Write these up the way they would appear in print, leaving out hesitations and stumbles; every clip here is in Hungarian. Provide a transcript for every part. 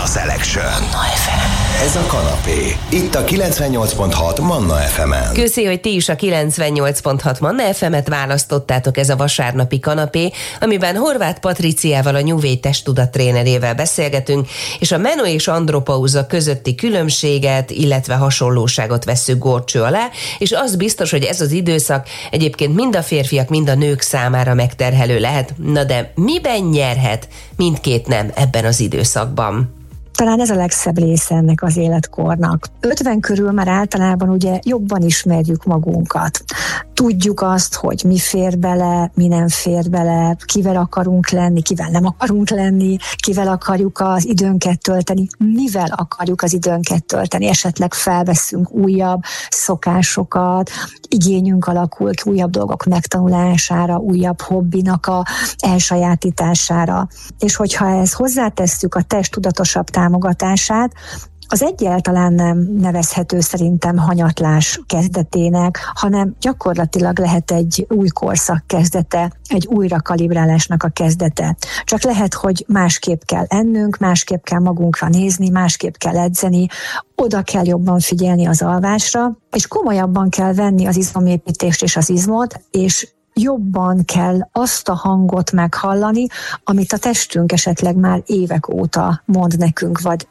Manna Selection. Manna FM. Ez a kanapé. Itt a 98.6 Manna FM-en. Köszi, hogy ti is a 98.6 Manna FM-et választottátok. Ez a vasárnapi kanapé, amiben Horváth Patriciával, a New Way testtudat trénerével beszélgetünk, és a menó és andropauza közötti különbséget, illetve hasonlóságot vesszük górcső alá, és az biztos, hogy ez az időszak egyébként mind a férfiak, mind a nők számára megterhelő lehet. Na de miben nyerhet mindkét nem ebben az időszakban? Talán ez a legszebb része ennek az életkornak. 50 körül már általában ugye jobban ismerjük magunkat. Tudjuk azt, hogy mi fér bele, mi nem fér bele, kivel akarunk lenni, kivel nem akarunk lenni, kivel akarjuk az időnket tölteni, mivel akarjuk az időnket tölteni. Esetleg felveszünk újabb szokásokat, igényünk alakul ki újabb dolgok megtanulására, újabb hobbinak a elsajátítására. És hogyha ezt hozzátesszük a testtudatosabb támogatását, az egyáltalán nem nevezhető szerintem hanyatlás kezdetének, hanem gyakorlatilag lehet egy új korszak kezdete, egy újra kalibrálásnak a kezdete. Csak lehet, hogy másképp kell ennünk, másképp kell magunkra nézni, másképp kell edzeni, oda kell jobban figyelni az alvásra, és komolyabban kell venni az izomépítést és az izmot, és jobban kell azt a hangot meghallani, amit a testünk esetleg már évek óta mond nekünk, vagy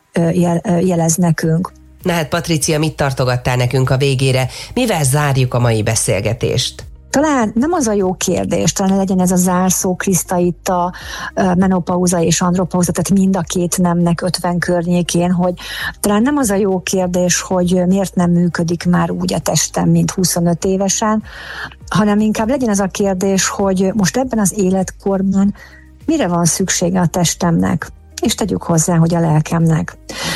jelez nekünk. Na hát Patricia, mit tartogattál nekünk a végére? Mivel zárjuk a mai beszélgetést? Talán nem az a jó kérdés, talán legyen ez a zárszó, Kriszta, itt a menopauza és andropauza, tehát mind a két nemnek 50 környékén, hogy talán nem az a jó kérdés, hogy miért nem működik már úgy a testem, mint 25 évesen, hanem inkább legyen az a kérdés, hogy most ebben az életkorban mire van szüksége a testemnek, és tegyük hozzá, hogy a lelkemnek.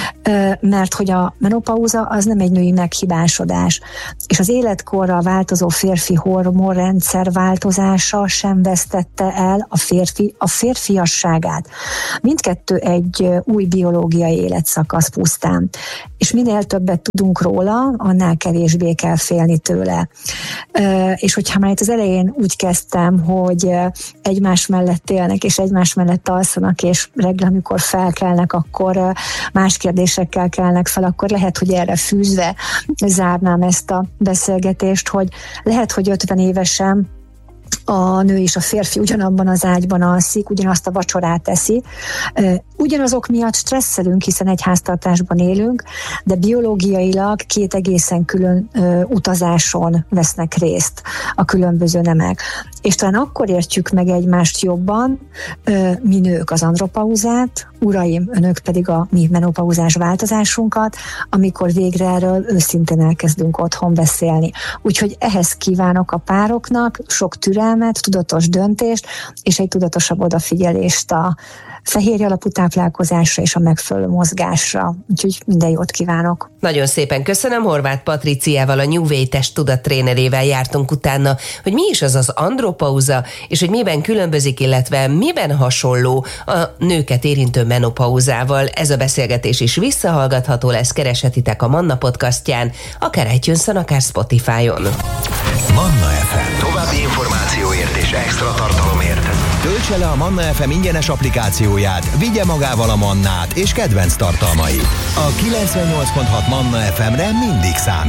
Mert hogy a menopauza az nem egy női meghibásodás, és az életkorra változó férfi hormonrendszer változása sem vesztette el a férfiasságát. Mindkettő egy új biológiai életszakasz pusztán, és minél többet tudunk róla, annál kevésbé kell félni tőle. És hogyha már itt az elején úgy kezdtem, hogy egymás mellett élnek, és egymás mellett alszanak, és reggel, amikor felkelnek, akkor más kérdésekkel kelnek fel, akkor lehet, hogy erre fűzve zárnám ezt a beszélgetést, hogy lehet, hogy 50 évesen a nő és a férfi ugyanabban az ágyban alszik, ugyanazt a vacsorát teszi. Ugyanazok miatt stresszelünk, hiszen egy háztartásban élünk, de biológiailag két egészen külön utazáson vesznek részt a különböző nemek. És talán akkor értjük meg egymást jobban, mi nők az andropauzát, uraim, önök pedig a mi menopauzás változásunkat, amikor végre erről őszintén elkezdünk otthon beszélni. Úgyhogy ehhez kívánok a pároknak sok türelmet, tudatos döntést, és egy tudatosabb odafigyelést a fehérje alapú táplálkozásra és a megfelelő mozgásra. Úgyhogy minden jót kívánok. Nagyon szépen köszönöm. Horváth Patriciával, a New Way testtudat trénerével jártunk utána, hogy mi is az az andropauza, és hogy miben különbözik, illetve miben hasonló a nőket érintő menopauzával. Ez a beszélgetés is visszahallgatható lesz, kereshetitek a Manna podcastján, akár iTunes-on, akár Spotify-on. Manna FM. További információért és extra tartalomért töltse le a Manna FM ingyenes applikációját, vigye magával a Mannát és kedvenc tartalmait. A 98.6 Manna FM-re mindig számít.